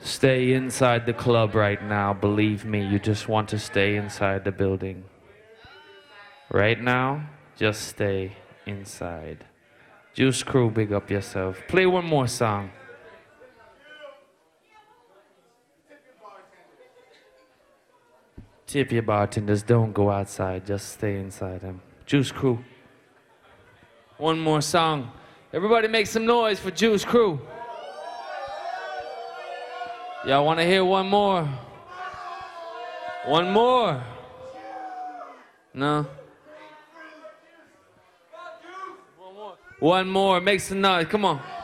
Stay inside the club right now. Believe me, you just want to stay inside the building. Right now, just stay inside. Juice Crew, big up yourself. Play one more song. Tip your bartenders, don't go outside, just stay inside them. Juice Crew. One more song. Everybody make some noise for Juice Crew. Y'all want to hear one more? One more? No? One more. Make some noise. Come on.